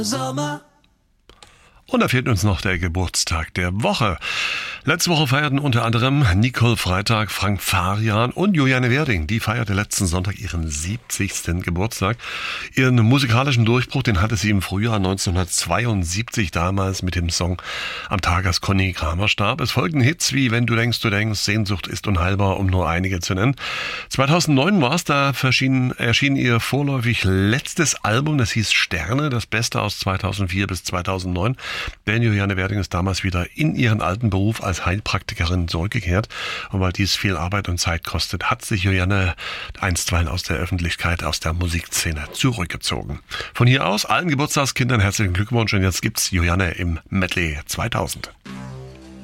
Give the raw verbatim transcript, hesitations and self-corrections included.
Sommer. Und da fehlt uns noch der Geburtstag der Woche. Letzte Woche feierten unter anderem Nicole Freitag, Frank Farian und Juliane Werding. Die feierte letzten Sonntag ihren siebzigsten Geburtstag. Ihren musikalischen Durchbruch, den hatte sie im Frühjahr neunzehnhundertzweiundsiebzig damals mit dem Song Am Tag, als Conny Kramer starb. Es folgten Hits wie Wenn du denkst, du denkst, Sehnsucht ist unheilbar, um nur einige zu nennen. zweitausendneun war es, da erschien, erschien ihr vorläufig letztes Album, das hieß Sterne, das Beste aus zweitausendvier bis zweitausendneun. Denn Juliane Werding ist damals wieder in ihren alten Beruf als Heilpraktikerin zurückgekehrt. Und weil dies viel Arbeit und Zeit kostet, hat sich Juliane einstweilen aus der Öffentlichkeit, aus der Musikszene zurückgezogen. Von hier aus allen Geburtstagskindern herzlichen Glückwunsch und jetzt gibt's Juliane im Medley zweitausend.